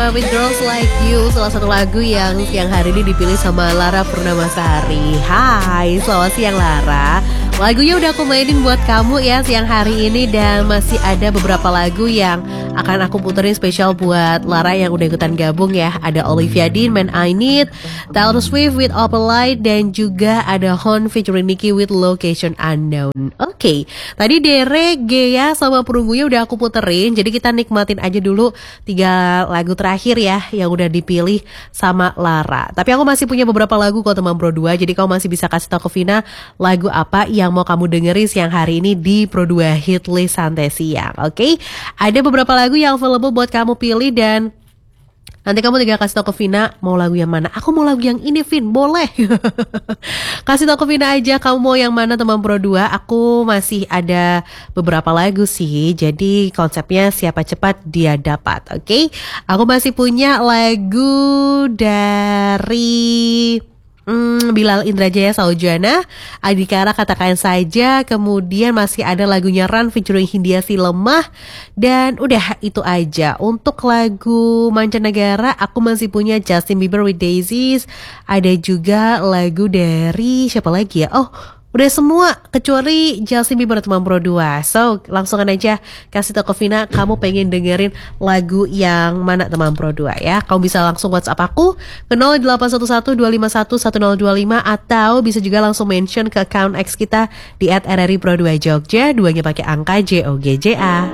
2 with Girls Like You, salah satu lagu yang siang hari ini dipilih sama Lara Purnamasari. Hai, selamat siang Lara. Lagunya udah aku mainin buat kamu ya siang hari ini, dan masih ada beberapa lagu yang akan aku puterin spesial buat Lara yang udah ikutan gabung ya. Ada Olivia Dean, Man I Need, Taylor Swift with Open Light, dan juga ada Hon featuring Nicki with Location Unknown. Oke, tadi Dere, Gea sama Perunggunya udah aku puterin, jadi kita nikmatin aja dulu 3 lagu terakhir ya yang udah dipilih sama Lara. Tapi aku masih punya beberapa lagu kok teman Pro 2, jadi kamu masih bisa kasih tau ke Vina lagu apa yang mau kamu dengerin siang hari ini di Pro 2 Hit List Santai Siang. Oke, ada beberapa lagu yang available buat kamu pilih, dan nanti kamu tinggal kasih tau ke Vina mau lagu yang mana. Aku mau lagu yang ini, Vin, boleh. Kasih tau ke Vina aja kamu mau yang mana teman Pro 2. Aku masih ada beberapa lagu sih, jadi konsepnya siapa cepat dia dapat. Oke, aku masih punya lagu dari Bilal Indrajaya Saujana, Adikara Katakan Saja, kemudian masih ada lagunya Run featuring Hindia Si Lemah, dan udah itu aja. Untuk lagu mancanegara aku masih punya Justin Bieber with Daisies, ada juga lagu dari siapa lagi ya? Oh, udah semua kecuali Justin Bieber teman Pro 2. So, langsungan aja kasih tau ke Vina kamu pengen dengerin lagu yang mana teman Pro 2 ya. Kamu bisa langsung WhatsApp aku ke 0811-251-1025, atau bisa juga langsung mention ke account X kita di @RRI Pro 2 Jogja, duanya pakai angka JOGJA.